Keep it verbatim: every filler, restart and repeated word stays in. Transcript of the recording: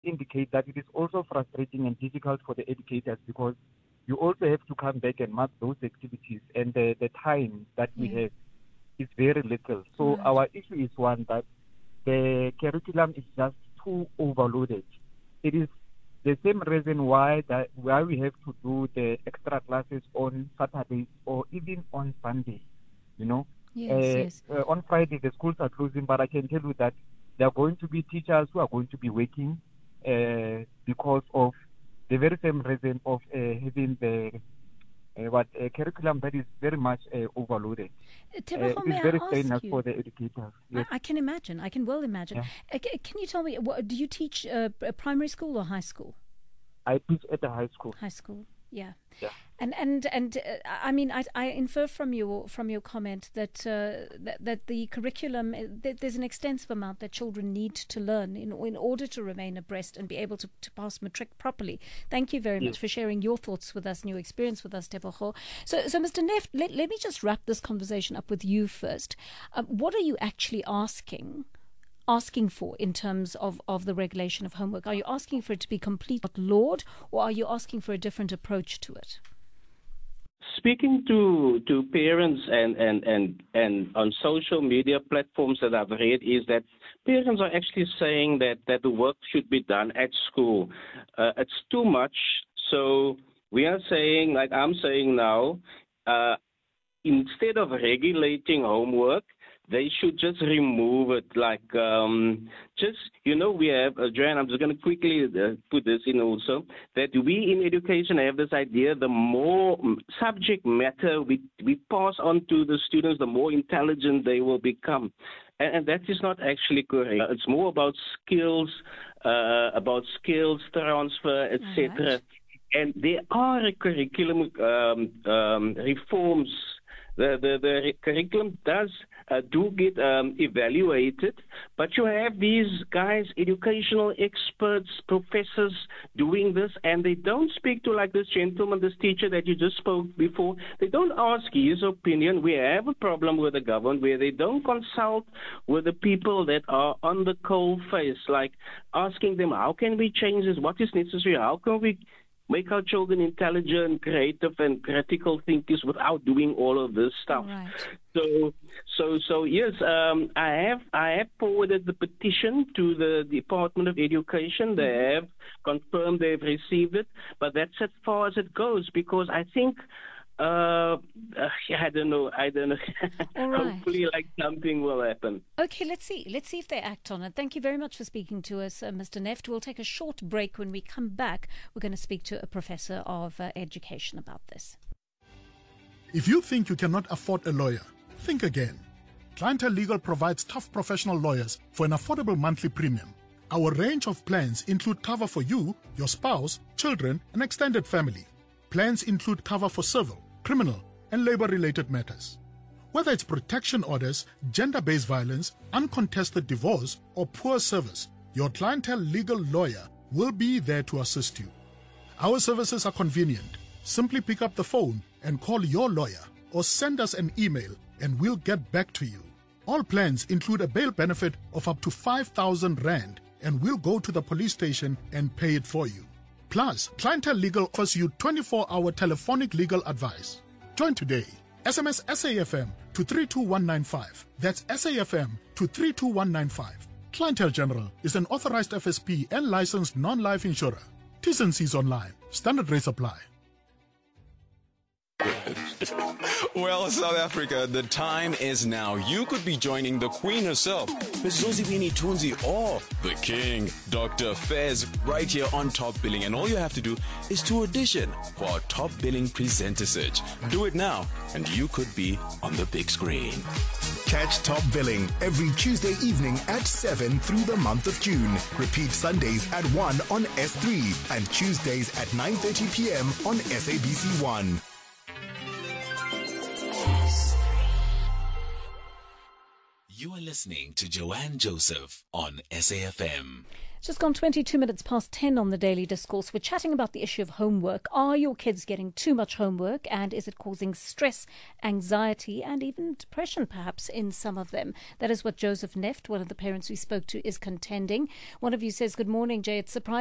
indicate that it is also frustrating and difficult for the educators because you also have to come back and mark those activities, and the, the time that we yeah. have is very little. So right. our issue is one that the curriculum is just too overloaded. It is the same reason why that why we have to do the extra classes on Saturdays or even on Sunday. You know, yes, uh, yes. Uh, on Friday the schools are closing, but I can tell you that there are going to be teachers who are going to be working uh, because of the very same reason of uh, having the uh, what uh, curriculum that is very much uh, overloaded. Uh, Tebogo, uh, it may is I very ask strenuous you? for the educators. Yes. I, I can imagine. I can well imagine. Yeah. Uh, c- can you tell me, what, do you teach uh, p- primary school or high school? I teach at the high school. High school, yeah. Yeah. And and and uh, I mean, I, I infer from your from your comment that uh, that, that the curriculum, uh, that there's an extensive amount that children need to learn in in order to remain abreast and be able to, to pass matric properly. Thank you very Yes. much for sharing your thoughts with us and your experience with us, Tebogo. So, so Mister Neft, let, let me just wrap this conversation up with you first. Um, what are you actually asking? asking for in terms of, of the regulation of homework? Are you asking for it to be complete outlawed, or are you asking for a different approach to it? Speaking to to parents and, and, and, and on social media platforms that I've read is that parents are actually saying that, that the work should be done at school. Uh, it's too much. So we are saying, like I'm saying now, uh, instead of regulating homework, they should just remove it. Like, um, just, you know, we have, uh, Joanne, I'm just going to quickly uh, put this in also, that we in education have this idea, the more subject matter we, we pass on to the students, the more intelligent they will become. And, and that is not actually correct. It's more about skills, uh, about skills transfer, et cetera. Right. And there are curriculum um, um, reforms. The, the, the curriculum does uh, do get um, evaluated, but you have these guys, educational experts, professors doing this, and they don't speak to, like this gentleman, this teacher that you just spoke before. They don't ask his opinion. We have a problem with the government where they don't consult with the people that are on the coal face, like asking them, how can we change this? What is necessary? How can we make our children intelligent, creative, and critical thinkers without doing all of this stuff? Right. So, so, so yes, um, I have I have forwarded the petition to the Department of Education. They have confirmed they've received it, but that's as far as it goes because I think. Uh, uh, I don't know. I don't know. All right. Hopefully, like something will happen. Okay, let's see. Let's see if they act on it. Thank you very much for speaking to us, uh, Mister Neft. We'll take a short break. When we come back, we're going to speak to a professor of uh, education about this. If you think you cannot afford a lawyer, think again. Clientele Legal provides tough professional lawyers for an affordable monthly premium. Our range of plans include cover for you, your spouse, children, and extended family. Plans include cover for civil, criminal, and labor-related matters. Whether it's protection orders, gender-based violence, uncontested divorce, or poor service, your Clientele Legal lawyer will be there to assist you. Our services are convenient. Simply pick up the phone and call your lawyer or send us an email and we'll get back to you. All plans include a bail benefit of up to five thousand rand and we'll go to the police station and pay it for you. Plus, Clientele Legal offers you twenty-four hour telephonic legal advice. Join today. S M S S A F M to three two one nine five. That's S A F M to three two one nine five. Clientele General is an authorized F S P and licensed non-life insurer. T's and C's online. Standard rates apply. Well, South Africa, the time is now. You could be joining the Queen herself, Miss Zozibini Tunzi, or the King, Doctor Fez, right here on Top Billing. And all you have to do is to audition for our Top Billing Presenter Search. Do it now, and you could be on the big screen. Catch Top Billing every Tuesday evening at seven through the month of June. Repeat Sundays at one on S three and Tuesdays at nine thirty p.m. on S A B C one. You are listening to Joanne Joseph on S A F M. Just gone twenty-two minutes past ten on the Daily Discourse. We're chatting about the issue of homework. Are your kids getting too much homework, and is it causing stress, anxiety, and even depression perhaps in some of them? That is what Joseph Neft, one of the parents we spoke to, is contending. One of you says, good morning, Jay. It's surprising